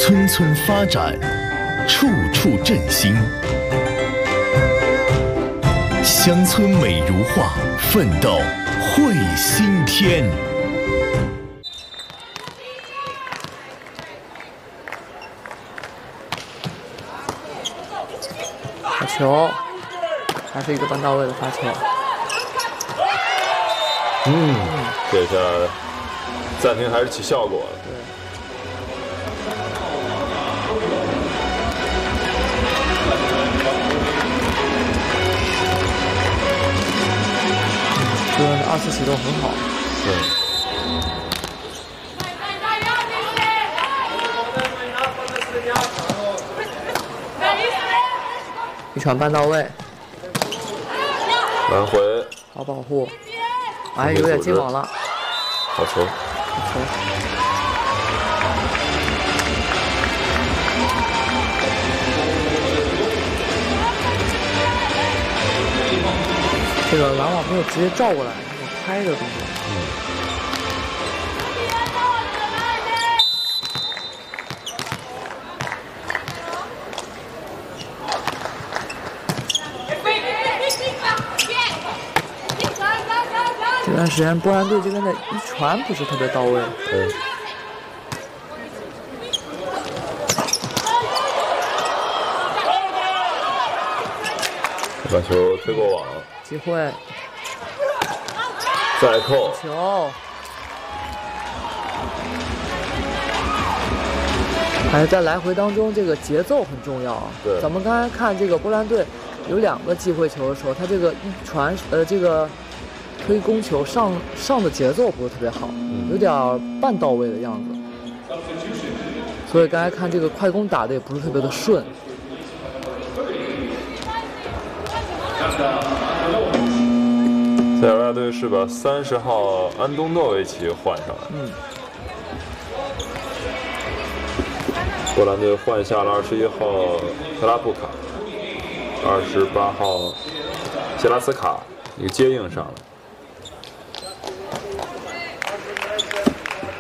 村村发展，处处振兴。乡村美如画，奋斗绘新天。 发球，还是一个半到位的发球。 这下暂停还是起效果了。 对，这二次启动很好。一传半到位， 来回， 好保护。哎，有点进网了。 好球！ 好球！这个拦网没有直接照过来，那种拍的动作。这段时间波兰队这边的一传不是特别到位。 把球推过网， 机会， 再扣球。还是在来回当中，这个节奏很重要啊。 对， 咱们刚才看这个波兰队有2个机会球的时候，他这个一传这个推攻球上的节奏不是特别好，有点半到位的样子。所以刚才看这个快攻打的也不是特别的顺。 塞尔维亚队是把30号安东诺维奇换上来。波兰队换下了21号特拉布卡，28号谢拉斯卡一个接应上了。